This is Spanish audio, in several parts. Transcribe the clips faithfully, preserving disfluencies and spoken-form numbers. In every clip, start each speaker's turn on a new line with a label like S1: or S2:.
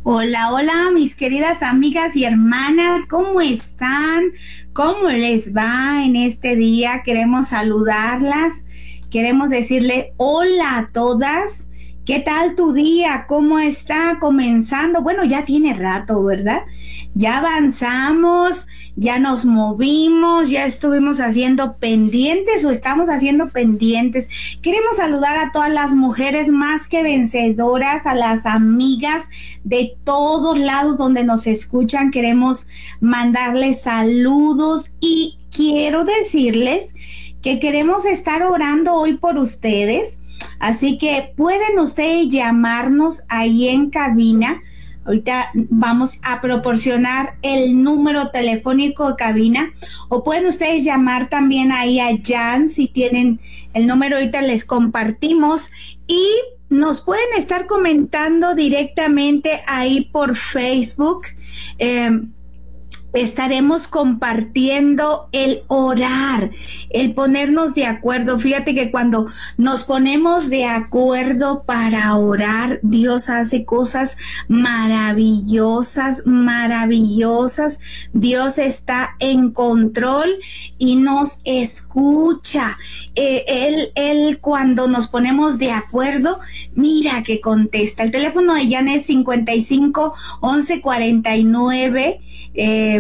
S1: Hola, hola, mis queridas amigas y hermanas, ¿cómo están? ¿Cómo les va en este día? Queremos saludarlas, queremos decirle hola a todas. ¿Qué tal tu día? ¿Cómo está comenzando? Bueno, ya tiene rato, ¿verdad? Ya avanzamos, ya nos movimos, ya estuvimos haciendo pendientes o estamos haciendo pendientes. Queremos saludar a todas las mujeres más que vencedoras, a las amigas de todos lados donde nos escuchan. Queremos mandarles saludos y quiero decirles que queremos estar orando hoy por ustedes. Así que pueden ustedes llamarnos ahí en cabina. Ahorita vamos a proporcionar el número telefónico de cabina, o pueden ustedes llamar también ahí a Jan si tienen el número. Ahorita les compartimos y nos pueden estar comentando directamente ahí por Facebook. Eh, Estaremos compartiendo el orar, el ponernos de acuerdo. Fíjate que cuando nos ponemos de acuerdo para orar, Dios hace cosas maravillosas, maravillosas. Dios está en control y nos escucha. Eh, él, él cuando nos ponemos de acuerdo, mira que contesta. El teléfono de Jan es cincuenta y cinco, once, cuarenta y nueve. Eh,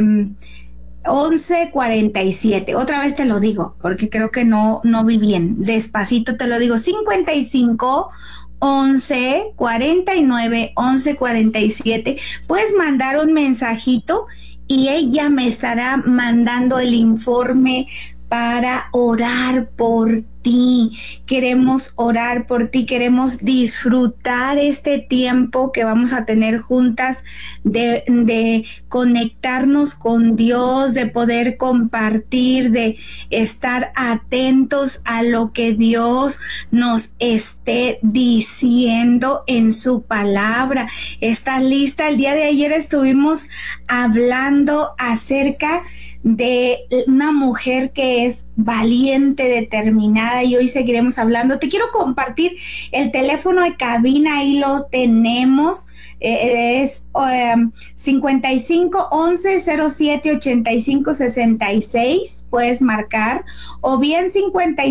S1: once cuarenta y siete. Otra vez te lo digo porque creo que no no vi bien. Despacito te lo digo. cincuenta y cinco, once, cuarenta y nueve, once cuarenta y siete. Puedes mandar un mensajito y ella me estará mandando el informe para orar por ti. Queremos orar por ti, queremos disfrutar este tiempo que vamos a tener juntas de, de conectarnos con Dios, de poder compartir, de estar atentos a lo que Dios nos esté diciendo en su palabra. ¿Estás lista? El día de ayer estuvimos hablando acerca de una mujer que es valiente, determinada, y hoy seguiremos hablando. Te quiero compartir el teléfono de cabina, ahí lo tenemos. Eh, es um, cincuenta y cinco, once, cero siete, ochenta y cinco, sesenta y seis. Puedes marcar, o bien cincuenta y